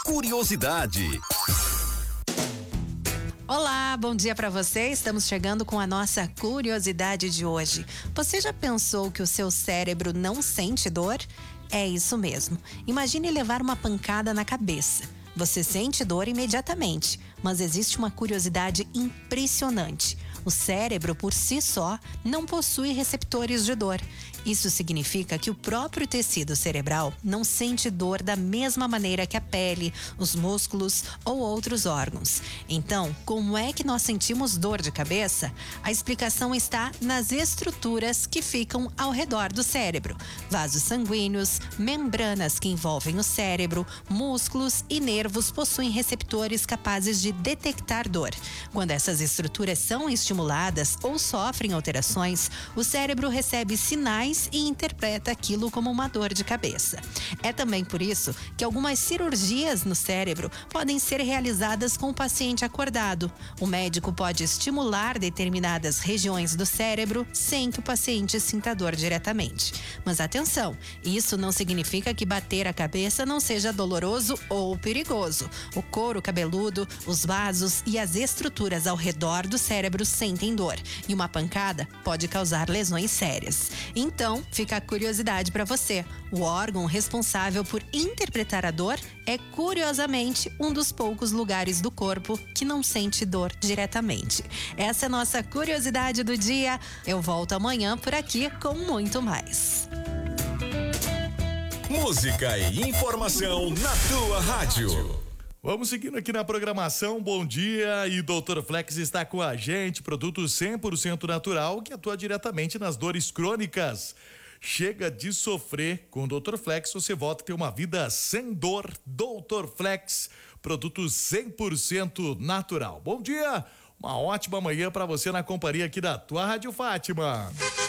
curiosidade. Olá, bom dia para você. Estamos chegando com a nossa curiosidade de hoje. Você já pensou que o seu cérebro não sente dor? É isso mesmo. Imagine levar uma pancada na cabeça. Você sente dor imediatamente, mas existe uma curiosidade impressionante. O cérebro, por si só, não possui receptores de dor. Isso significa que o próprio tecido cerebral não sente dor da mesma maneira que a pele, os músculos ou outros órgãos. Então, como é que nós sentimos dor de cabeça? A explicação está nas estruturas que ficam ao redor do cérebro. Vasos sanguíneos, membranas que envolvem o cérebro, músculos e nervos possuem receptores capazes de detectar dor. Quando essas estruturas são estimuladas ou sofrem alterações, o cérebro recebe sinais e interpreta aquilo como uma dor de cabeça. É também por isso que algumas cirurgias no cérebro podem ser realizadas com o paciente acordado. O médico pode estimular determinadas regiões do cérebro sem que o paciente sinta dor diretamente. Mas atenção, isso não significa que bater a cabeça não seja doloroso ou perigoso. O couro cabeludo, os vasos e as estruturas ao redor do cérebro sentem dor, e uma pancada pode causar lesões sérias. Então, fica a curiosidade para você. O órgão responsável por interpretar a dor é, curiosamente, um dos poucos lugares do corpo que não sente dor diretamente. Essa é a nossa curiosidade do dia. Eu volto amanhã por aqui com muito mais. Música e informação na tua rádio. Vamos seguindo aqui na programação, bom dia, e Dr. Flex está com a gente, produto 100% natural que atua diretamente nas dores crônicas. Chega de sofrer, com o Dr. Flex você volta a ter uma vida sem dor. Dr. Flex, produto 100% natural. Bom dia, uma ótima manhã para você na companhia aqui da tua Rádio Fátima.